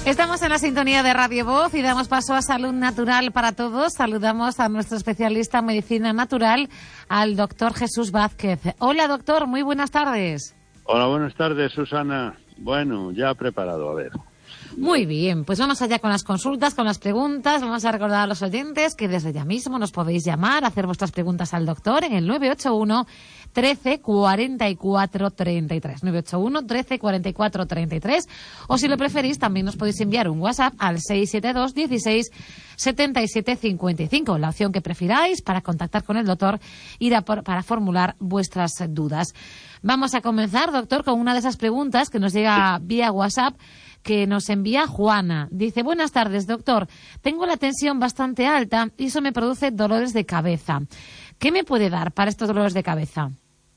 Estamos en la sintonía de Radio Voz y damos paso a Salud Natural para Todos. Saludamos a nuestro especialista en medicina natural, al doctor Jesús Vázquez. Hola, doctor, muy buenas tardes. Hola, buenas tardes, Susana. Bueno, ya preparado, a ver. Muy bien, pues vamos allá con las consultas, con las preguntas. Vamos a recordar a los oyentes que desde ya mismo nos podéis llamar, hacer vuestras preguntas al doctor en el 981 13 44 33. 981 13 44 33. O si lo preferís, también nos podéis enviar un WhatsApp al 672 16 77 55. La opción que prefiráis para contactar con el doctor y para formular vuestras dudas. Vamos a comenzar, doctor, con una de esas preguntas que nos llega vía WhatsApp, que nos envía Juana. Dice: buenas tardes, doctor. Tengo la tensión bastante alta y eso me produce dolores de cabeza. ¿Qué me puede dar para estos dolores de cabeza?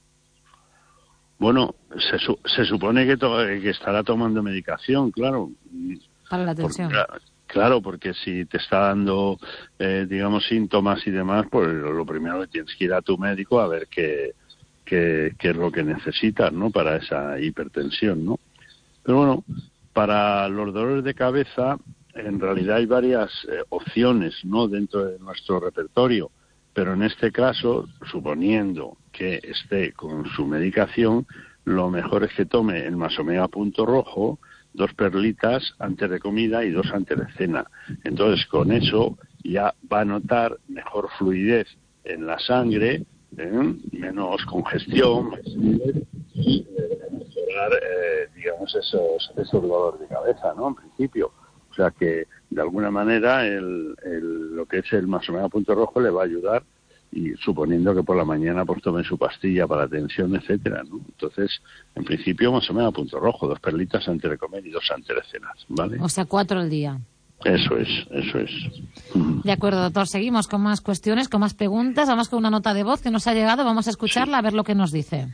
Bueno, se supone que estará tomando medicación, claro. Para la tensión. Claro, porque si te está dando, digamos, síntomas y demás, pues lo primero que tienes que ir a tu médico a ver qué es lo que necesitas, ¿no? Para esa hipertensión, ¿no? Pero bueno, para los dolores de cabeza, en realidad hay varias opciones, ¿no?, dentro de nuestro repertorio. Pero en este caso, suponiendo que esté con su medicación, lo mejor es que tome el Masomega Punto Rojo, 2 perlitas antes de comida y 2 antes de cena. Entonces, con eso ya va a notar mejor fluidez en la sangre, menos congestión y mejorar, digamos, esos dolores de cabeza, ¿no?, en principio. O sea que, de alguna manera, lo que es el Masomega Punto Rojo le va a ayudar, y suponiendo que por la mañana pues tome su pastilla para la tensión, etcétera, ¿no? Entonces, en principio, Masomega Punto Rojo, 2 perlitas antes de comer y 2 antes de cenar, ¿vale? O sea, 4 al día. Eso es. De acuerdo, doctor. Seguimos con más cuestiones, con más preguntas. Vamos con una nota de voz que nos ha llegado. Vamos a escucharla, a ver lo que nos dice.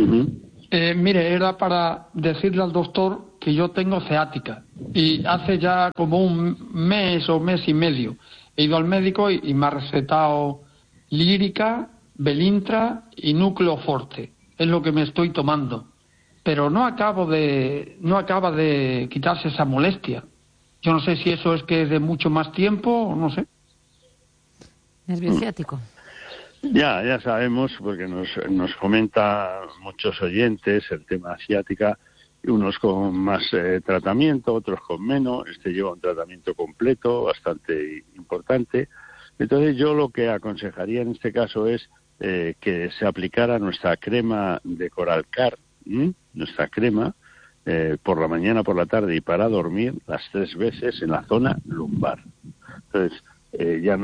Mire, era para decirle al doctor que yo tengo ciática y hace ya como un mes o mes y medio he ido al médico y me ha recetado Lírica, Belintra y Núcleo Forte. Es lo que me estoy tomando, pero no acaba de quitarse esa molestia. Yo no sé si eso es que es de mucho más tiempo o no sé. Nervio ciático. Ya sabemos, porque nos comenta muchos oyentes el tema ciática, unos con más tratamiento, otros con menos. Este lleva un tratamiento completo, bastante importante. Entonces yo lo que aconsejaría en este caso es que se aplicara nuestra crema de Coralcar, nuestra crema, por la mañana, por la tarde y para dormir, las 3 veces en la zona lumbar. Entonces, ya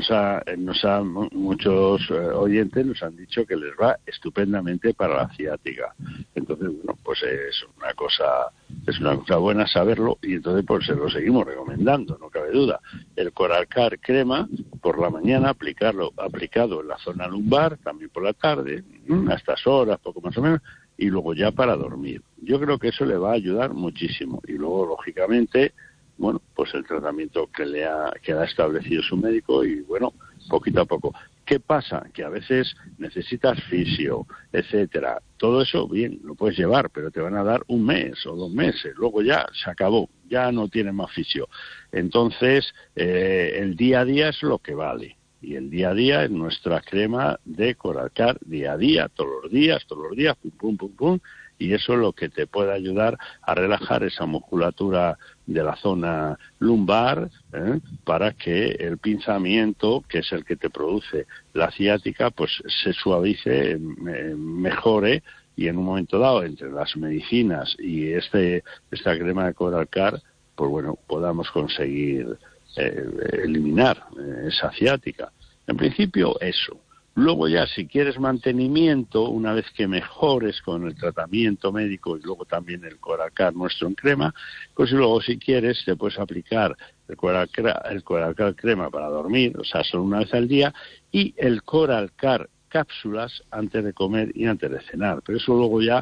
muchos oyentes nos han dicho que les va estupendamente para la ciática. Entonces, bueno, pues es una cosa buena saberlo, y entonces pues se lo seguimos recomendando, no cabe duda. El Coralcar crema por la mañana, aplicado en la zona lumbar, también por la tarde, a estas horas, poco más o menos, y luego ya para dormir. Yo creo que eso le va a ayudar muchísimo. Y luego, lógicamente, bueno, pues el tratamiento que ha establecido su médico, y bueno, poquito a poco. ¿Qué pasa? Que a veces necesitas fisio, etcétera. Todo eso, bien, lo puedes llevar, pero te van a dar 1 mes o 2 meses. Luego ya se acabó, ya no tienes más fisio. Entonces, el día a día es lo que vale. Y el día a día es nuestra crema de Coralcar, día a día, todos los días, pum, pum, pum. Y eso es lo que te puede ayudar a relajar esa musculatura de la zona lumbar, para que el pinzamiento, que es el que te produce la ciática, pues se suavice, mejore, y en un momento dado, entre las medicinas y esta crema de Coralcar, pues bueno, podamos conseguir eliminar esa ciática. En principio, eso. Luego ya, si quieres mantenimiento, una vez que mejores con el tratamiento médico y luego también el Coralcar nuestro en crema, pues luego si quieres te puedes aplicar el Coralcar crema para dormir, o sea, solo una vez al día, y el Coralcar cápsulas antes de comer y antes de cenar. Pero eso luego ya,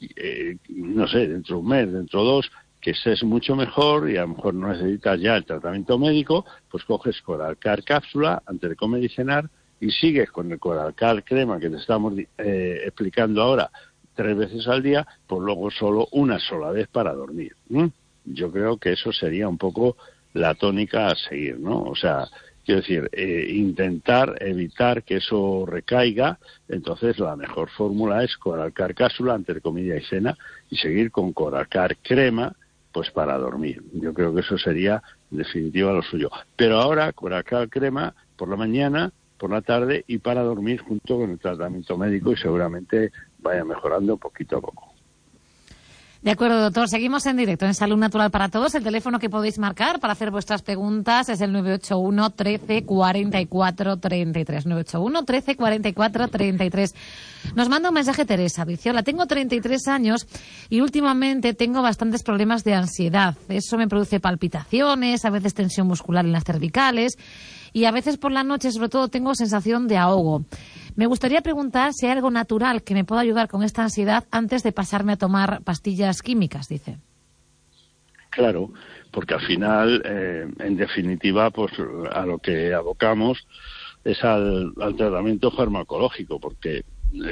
no sé, dentro de 1 mes, dentro de 2, que estés mucho mejor y a lo mejor no necesitas ya el tratamiento médico, pues coges Coralcar cápsula antes de comer y cenar, y sigues con el Coralcar crema que te estamos explicando ahora 3 veces al día, pues luego solo una sola vez para dormir. yo creo que eso sería un poco la tónica a seguir, ¿no? O sea, quiero decir, intentar evitar que eso recaiga. Entonces la mejor fórmula es Coralcar cápsula entre comida y cena y seguir con Coralcar crema pues para dormir. Yo creo que eso sería en definitiva lo suyo. Pero ahora Coralcar crema por la mañana, por la tarde y para dormir junto con el tratamiento médico y seguramente vaya mejorando poquito a poco. De acuerdo, doctor. Seguimos en directo en Salud Natural para Todos. El teléfono que podéis marcar para hacer vuestras preguntas es el 981 13 44 33. 981 13 44 33. Nos manda un mensaje Teresa. Dice, hola, tengo 33 años y últimamente tengo bastantes problemas de ansiedad. Eso me produce palpitaciones, a veces tensión muscular en las cervicales y a veces por la noche, sobre todo, tengo sensación de ahogo. Me gustaría preguntar si hay algo natural que me pueda ayudar con esta ansiedad antes de pasarme a tomar pastillas químicas, dice. Claro, porque al final, en definitiva, pues a lo que abocamos es al tratamiento farmacológico, porque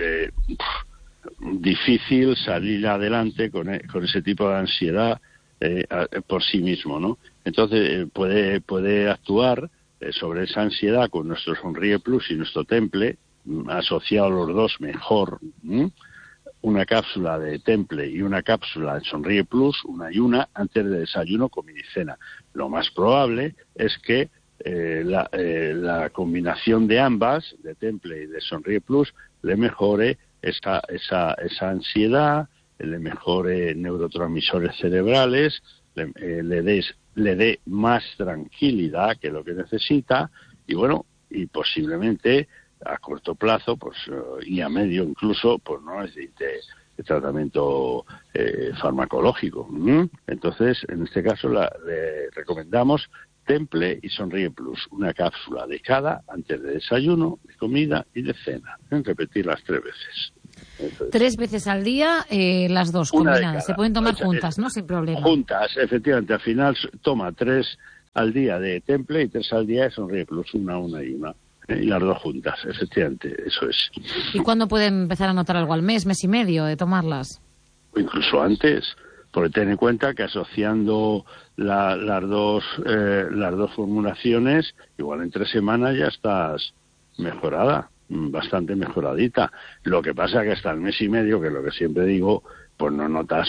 difícil salir adelante con ese tipo de ansiedad por sí mismo, ¿no? Entonces puede actuar sobre esa ansiedad con nuestro Sonríe Plus y nuestro Temple, asociados los dos mejor, una cápsula de Temple y una cápsula de Sonríe Plus, una y una, antes de desayuno, comida y cena. Lo más probable es que la combinación de ambas, de Temple y de Sonríe Plus, le mejore esa ansiedad, le mejore neurotransmisores cerebrales, le dé más tranquilidad que lo que necesita y bueno, y posiblemente a corto plazo pues y a medio incluso pues no necesite tratamiento farmacológico. Entonces en este caso le recomendamos Temple y Sonríe Plus, una cápsula de cada antes de desayuno, de comida y de cena. Repetirlas 3 veces. Entonces, 3 veces al día, las dos combinadas. Se pueden tomar juntas, ¿no? Sin problema. Juntas, efectivamente. Al final toma 3 al día de Temple y 3 al día de Sonríe Plus, una y una. Y las dos juntas, efectivamente, eso es. ¿Y cuándo pueden empezar a notar algo? ¿Al mes y medio de tomarlas? O incluso antes, porque ten en cuenta que asociando las dos formulaciones, igual en 3 semanas ya estás mejorada, bastante mejoradita. Lo que pasa que hasta el mes y medio, que es lo que siempre digo, pues no notas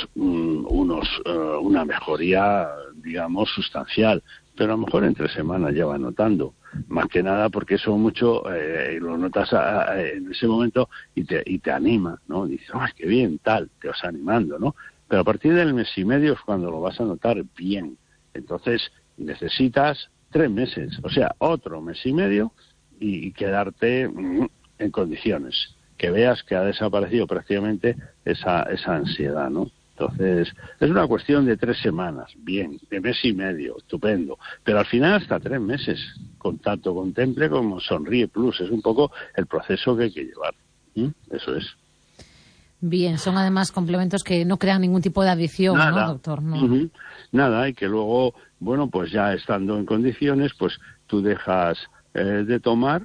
una mejoría, digamos, sustancial. Pero a lo mejor en 3 semanas ya va notando. Más que nada porque eso mucho lo notas en ese momento y te anima, ¿no? Dices, ¡ay, qué bien, tal! Te vas animando, ¿no? Pero a partir del mes y medio es cuando lo vas a notar bien. Entonces necesitas 3 meses, o sea, otro mes y medio y quedarte en condiciones. Que veas que ha desaparecido prácticamente esa ansiedad, ¿no? Entonces, es una cuestión de 3 semanas, bien, de mes y medio, estupendo. Pero al final hasta 3 meses, contacto con Temple como Sonríe Plus. Es un poco el proceso que hay que llevar. Eso es. Bien, son además complementos que no crean ningún tipo de adicción, nada, ¿no, doctor? No. Nada, y que luego, bueno, pues ya estando en condiciones, pues tú dejas de tomar